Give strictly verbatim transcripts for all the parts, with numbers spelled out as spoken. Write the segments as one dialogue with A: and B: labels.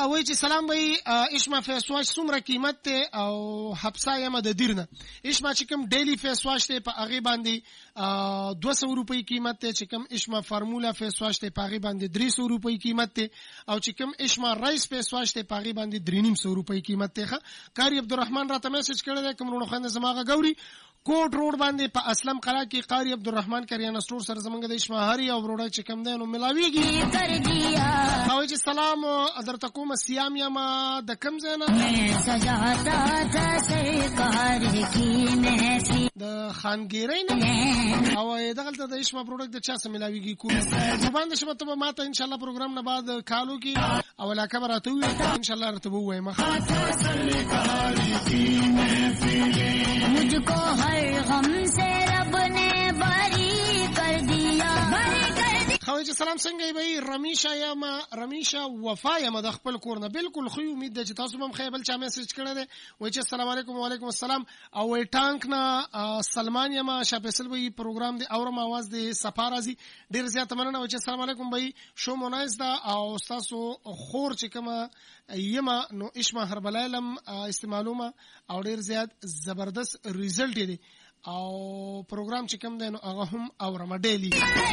A: وای چې سلام وای اشما فیس واش څومره قیمت ته او حبسه یم د دیرنه اشما چې کوم ډیلی فیس واش ته په هغه باندې دوه سوه روپۍ قیمت ته، چې کوم اشما فارمولا فیس واش ته په هغه باندې درې سوه روپۍ قیمت ته، او چې کوم اشما رایس فیس واش ته په هغه باندې درې نیم سوه روپۍ قیمت ته. قاری عبدالرحمن راته میسج کړی دی، کوم ورو خند زماغه ګوري کوټ روډ باندې په اسلم قلعه کې قاری عبدالرحمن کریانه سٹور سره زمونږ د اشماهری او وروډه چې کوم دی نو ملاویږي. او چې سلام حضرت کوم سیام یم د کوم ځای نه د خانګیرۍ نه، او دغلته د اشما پروډکټ د چا سره ملاویږي کوم زبان د شمه ته ماته ان شاء الله پروګرام نه بعد کالو کې او لا کبر راته وي ان شاء الله راته وای مخ
B: मुझको हर गम से रब ने बरी कर दिया बरी कर दिया.
A: خوي سلام څنګه وي رمیشا یا ما رمیشا وفا یا ما د خپل کور نه بالکل خو امید ده چې تاسو هم خیبل چا میسج کړی دی وای چې السلام علیکم وعلیکم السلام. او وای ټانک نه سلمان یا ما شپسل وي پروګرام دی اورم आवाज دی سفارازي ډیر زیات مننه. وای چې السلام علیکم بھائی شو مونایز دا او تاسو خور چې کومه یما نو اشما هربلایلم استعمالومه او ډیر زیات زبردست ریزلټ دی او پروګرام چې کوم دی نو هغه هم اورم ډیلی.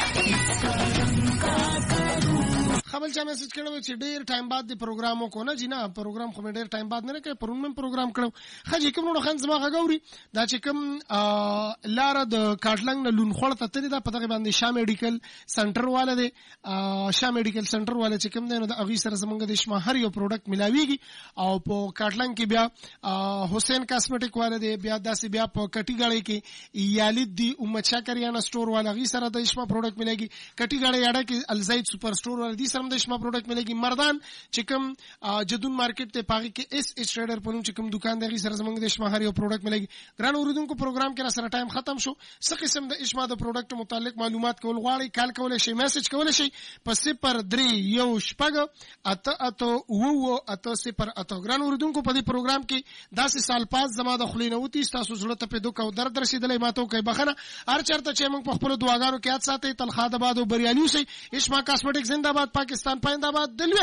A: خپل چا میسج کړو چې ډیر ټایم بعد دی پروګرام کو نه جنا پروګرام خو ډیر ټایم بعد نه کوي پرون من پروګرام کړو خځې کوم نو خان زما غوري دا چې کوم لار د کاټلنګ نه لون خړ ته تری دا پته باندې شاه میډیکل سنټر والا دی شاه میډیکل سنټر والا چې کوم دی نو د اغي سره زمونږ د شما هر یو پروډکټ ملاویږي او په کاټلنګ کې بیا حسین کاسمیټک والا دی بیا داسې بیا په کټی غړی کې یالید دی امچا کریانه سٹور والا غي سره د شما پروډکټ ملګي کټی غړی یاډه کې الزاید سپر سٹور والا دي سره د شما پروډکټ ملګي مردان چې کوم جدون مارکیټ ته پاګي کې اس اس ټریډر په نوم چې کوم دکان دی غي سره زمونږ د شما هر یو پروډکټ ملګي. ګران اوریدونکو پروګرام کې را سره ټایم ختم شو. څه قسم د اشما د پروډکټ متعلق معلومات کول غواړي کال کولای شي میسج کولای شي په صفر درې یو شپږ اته اته وو اته صفر اته. ګران اوریدونکو په دې پروګرام کې داسې سال پاس زما د خلینوتی تاسو زړه ته په دوه کو درد رسیدلې ماتو کوي بخنه هر چرته چې موږ په خپل دعاګانو کې یاد ساتي تل خادباد او بریالي شي. اشما کاسمیټک زنده باد پاکستان پاینده باد دلوي